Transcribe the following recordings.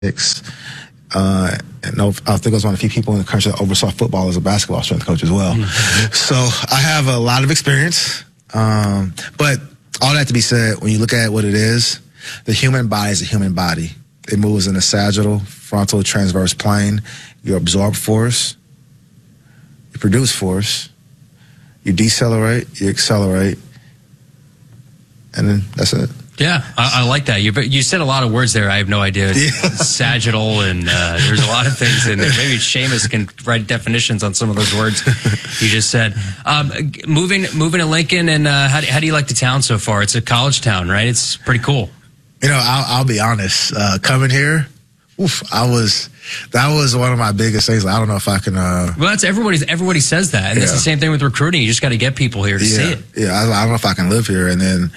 And I think I was one of the few people in the country that oversaw football as a basketball strength coach as well. So I have a lot of experience. But all that to be said, when you look at what it is, the human body is a human body. It moves in a sagittal, frontal, transverse plane. You absorb force, you produce force, you decelerate, you accelerate, and then that's it. Yeah, I like that. You said a lot of words there. I have no idea. Yeah. Sagittal, and there's a lot of things in there. Maybe Seamus can write definitions on some of those words you just said. Moving to Lincoln, and how do you like the town so far? It's a college town, right? It's pretty cool. You know, I'll be honest. Coming here, that was one of my biggest things. I don't know if I can. Well, that's everybody says that, and it's the same thing with recruiting. You just got to get people here to see it. Yeah, I don't know if I can live here, and then.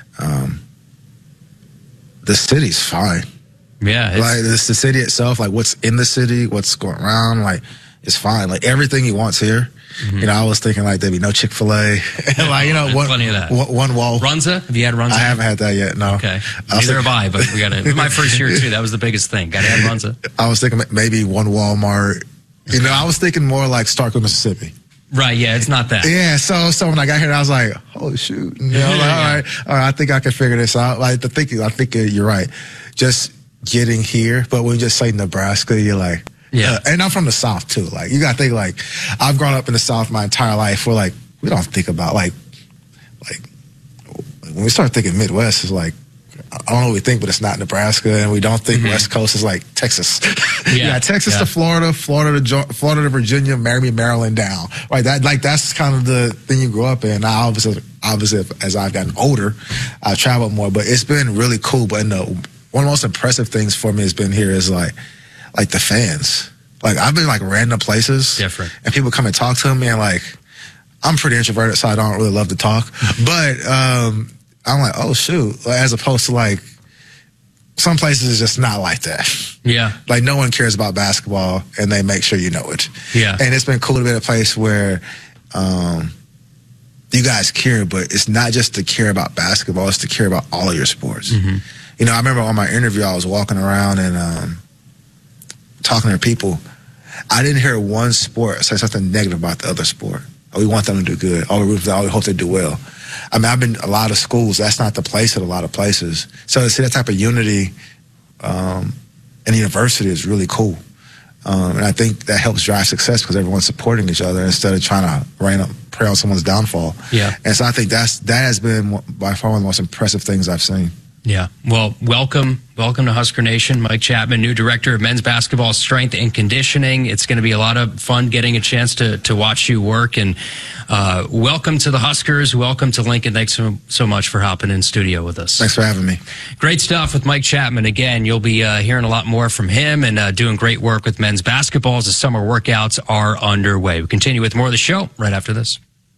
The city's fine. Yeah. Like, the city itself, like, what's in the city, what's going around, like, it's fine. Like, everything he wants here. Mm-hmm. You know, I was thinking, like, there'd be no Chick-fil-A. Like, you know, plenty of that. One wall. Runza? Have you had Runza? I haven't had that yet, no. Okay. Neither have I, but we got to. My first year, too, that was the biggest thing. Got to have Runza. I was thinking maybe one Walmart. You know, I was thinking more like Starkville, Mississippi. Right, yeah, it's not that. Yeah, so when I got here, I was like, oh, shoot. You know, like, all right, I think I can figure this out. Like, I think you're right. Just getting here, but when you just say Nebraska, you're like, and I'm from the South, too. Like, you got to think, like, I've grown up in the South my entire life where, like, we don't think about, like, when we start thinking Midwest, it's like, I don't know what we think, but it's not Nebraska, and we don't think West Coast is like Texas. Texas to Florida, Florida to Virginia, Maryland down. Right, that's kind of the thing you grow up in. Now, obviously, as I've gotten older, I've traveled more, but it's been really cool. But one of the most impressive things for me has been here is like the fans. Like, I've been like random places, different, and people come and talk to me, and like, I'm pretty introverted, so I don't really love to talk, but. I'm like, oh, shoot. As opposed to, like, some places is just not like that. Yeah. Like, no one cares about basketball, and they make sure you know it. Yeah. And it's been cool to be at a place where you guys care, but it's not just to care about basketball. It's to care about all of your sports. Mm-hmm. You know, I remember on my interview, I was walking around and talking to people. I didn't hear one sport say something negative about the other sport. Oh, we want them to do good. Oh, we hope they do well. I mean, I've been a lot of schools. That's not the place at a lot of places. So to see that type of unity in the university is really cool. And I think that helps drive success because everyone's supporting each other instead of trying to prey on someone's downfall. Yeah. And so I think that has been by far one of the most impressive things I've seen. Yeah. Well, welcome to Husker Nation. Mike Chapman, new director of men's basketball strength and conditioning. It's going to be a lot of fun getting a chance to watch you work. And welcome to the Huskers. Welcome to Lincoln. Thanks so much for hopping in studio with us. Thanks for having me. Great stuff with Mike Chapman. Again, you'll be hearing a lot more from him and doing great work with men's basketball as the summer workouts are underway. We continue with more of the show right after this.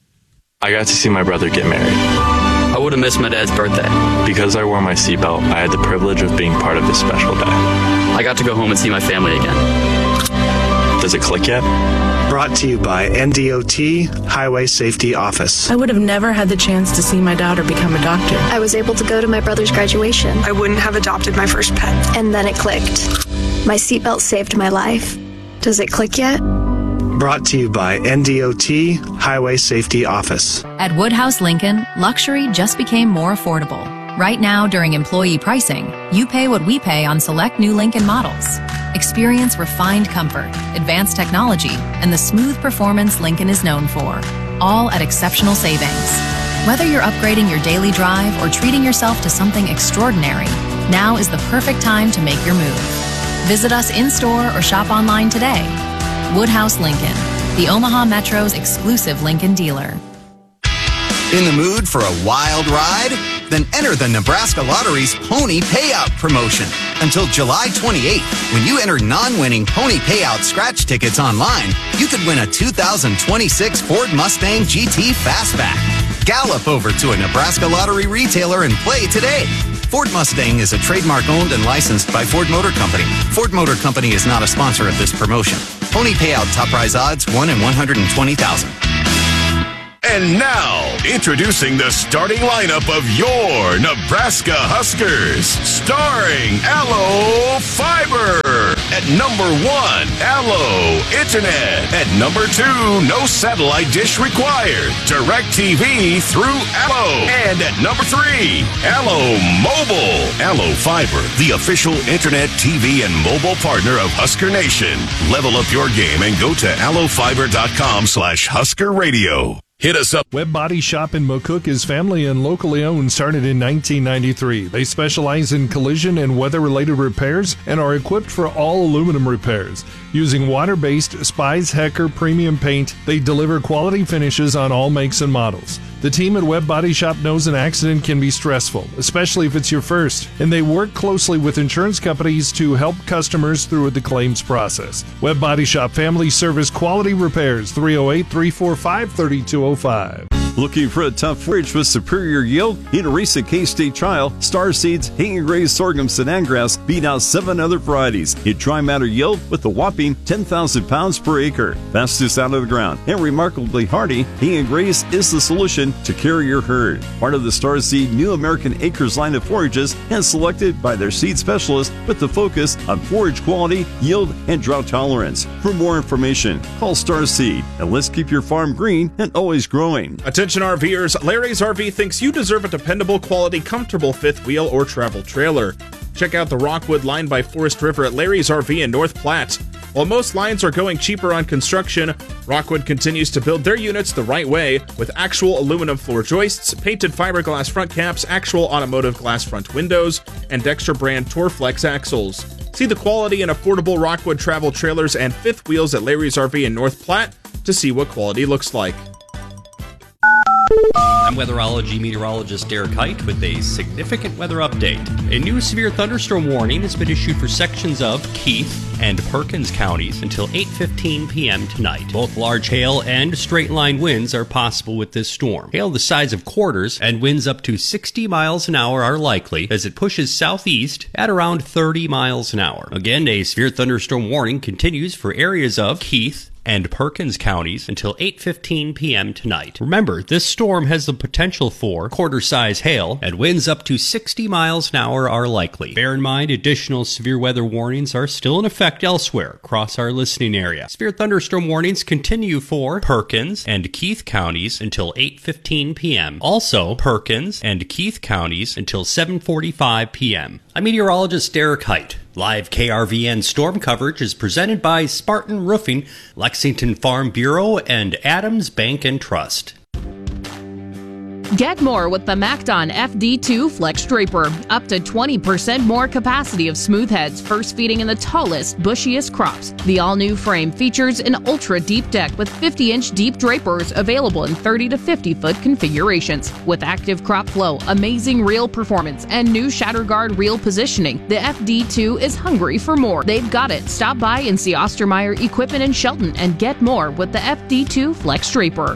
I got to see my brother get married. I would have missed my dad's birthday. Because I wore my seatbelt, I had the privilege of being part of this special day. I got to go home and see my family again. Does it click yet? Brought to you by NDOT Highway Safety Office. I would have never had the chance to see my daughter become a doctor. I was able to go to my brother's graduation. I wouldn't have adopted my first pet. And then it clicked. My seatbelt saved my life. Does it click yet? Brought to you by NDOT Highway Safety Office. At Woodhouse Lincoln, luxury just became more affordable. Right now, during employee pricing, you pay what we pay on select new Lincoln models. Experience refined comfort, advanced technology, and the smooth performance Lincoln is known for, all at exceptional savings. Whether you're upgrading your daily drive or treating yourself to something extraordinary, now is the perfect time to make your move. Visit us in-store or shop online today. Woodhouse Lincoln, the Omaha Metro's exclusive Lincoln dealer. In the mood for a wild ride? Then enter the Nebraska Lottery's Pony Payout promotion. Until July 28th, when you enter non-winning Pony Payout scratch tickets online, you could win a 2026 Ford Mustang GT Fastback. Gallop over to a Nebraska Lottery retailer and play today. Ford Mustang is a trademark owned and licensed by Ford Motor Company. Ford Motor Company is not a sponsor of this promotion. Pony Payout top prize odds 1 in 120,000. And now, introducing the starting lineup of your Nebraska Huskers. Starring Allo Fiber. At number 1, Allo Internet. At number 2, no satellite dish required. DirecTV through Allo. And at number 3, Allo Mobile. Allo Fiber, the official internet, TV, and mobile partner of Husker Nation. Level up your game and go to allofiber.com/Husker Radio. Hit us up. Webb Body Shop in McCook is family and locally owned, started in 1993. They specialize in collision and weather-related repairs and are equipped for all aluminum repairs. Using water-based Spies Hecker premium paint, they deliver quality finishes on all makes and models. The team at Webb Body Shop knows an accident can be stressful, especially if it's your first, and they work closely with insurance companies to help customers through the claims process. Webb Body Shop Family Service Quality Repairs, 308-345-3205. Looking for a tough forage with superior yield? In a recent K-State trial, Star Seeds Hay and Graze Sorghum Sudan Grass beat out 7 other varieties in dry matter yield with a whopping 10,000 pounds per acre. Fastest out of the ground and remarkably hardy, Hay and Graze is the solution to carry your herd. Part of the Star Seed New American Acres line of forages and selected by their seed specialist with the focus on forage quality, yield, and drought tolerance. For more information, call Star Seed and let's keep your farm green and always growing. Attention RVers, Larry's RV thinks you deserve a dependable, quality, comfortable fifth wheel or travel trailer. Check out the Rockwood line by Forest River at Larry's RV in North Platte. While most lines are going cheaper on construction, Rockwood continues to build their units the right way with actual aluminum floor joists, painted fiberglass front caps, actual automotive glass front windows, and Dexter brand Torflex axles. See the quality and affordable Rockwood travel trailers and fifth wheels at Larry's RV in North Platte to see what quality looks like. I'm weatherology meteorologist Derek Height with a significant weather update. A new severe thunderstorm warning has been issued for sections of Keith and Perkins counties until 8:15 p.m. tonight. Both large hail and straight-line winds are possible with this storm. Hail the size of quarters and winds up to 60 miles an hour are likely as it pushes southeast at around 30 miles an hour. Again, a severe thunderstorm warning continues for areas of Keith and Perkins counties until 8:15 p.m. tonight. Remember, this storm has the potential for quarter-size hail, and winds up to 60 miles an hour are likely. Bear in mind, additional severe weather warnings are still in effect elsewhere across our listening area. Severe thunderstorm warnings continue for Perkins and Keith counties until 8:15 p.m. Also, Perkins and Keith counties until 7:45 p.m. I'm meteorologist Derek Height. Live KRVN storm coverage is presented by Spartan Roofing, Lexington Farm Bureau, and Adams Bank and Trust. Get more with the MacDon FD2 Flex Draper. Up to 20% more capacity of smooth heads, first feeding in the tallest, bushiest crops. The all-new frame features an ultra-deep deck with 50-inch deep drapers available in 30 to 50-foot configurations. With active crop flow, amazing reel performance, and new Shatterguard reel positioning, the FD2 is hungry for more. They've got it. Stop by and see Ostermeyer Equipment in Shelton and get more with the FD2 Flex Draper.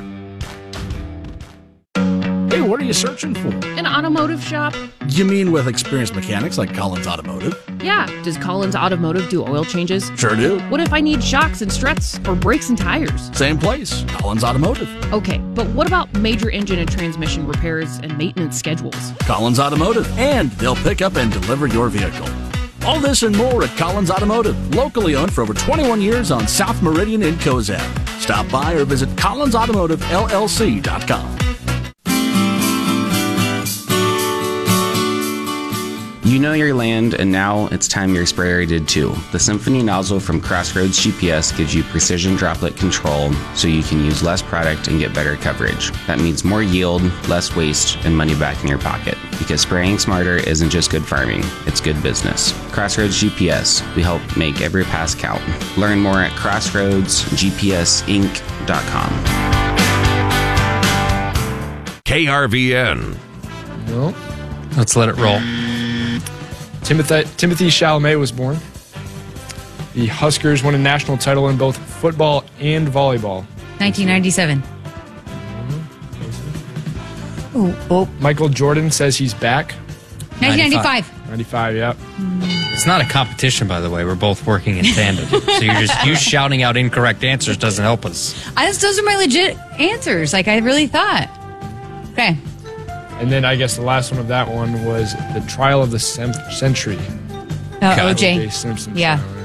Hey, what are you searching for? An automotive shop? You mean with experienced mechanics like Collins Automotive? Yeah. Does Collins Automotive do oil changes? Sure do. What if I need shocks and struts or brakes and tires? Same place, Collins Automotive. Okay, but what about major engine and transmission repairs and maintenance schedules? Collins Automotive, and they'll pick up and deliver your vehicle. All this and more at Collins Automotive, locally owned for over 21 years on South Meridian in Cozad. Stop by or visit collinsautomotivellc.com. You know your land, and now it's time your sprayer did too. The Symphony nozzle from Crossroads GPS gives you precision droplet control so you can use less product and get better coverage. That means more yield, less waste, and money back in your pocket. Because spraying smarter isn't just good farming, it's good business. Crossroads GPS, we help make every pass count. Learn more at crossroadsgpsinc.com. KRVN. Well, let's let it roll. Timothy Chalamet was born. The Huskers won a national title in both football and volleyball. 1997. Oh, Michael Jordan says he's back. 1995. 95, yeah. It's not a competition, by the way. We're both working in tandem. So you shouting out incorrect answers doesn't help us. Those are my legit answers. Like, I really thought. Okay. And then I guess the last one of that one was the trial of the century. O.J. Simpson. Yeah.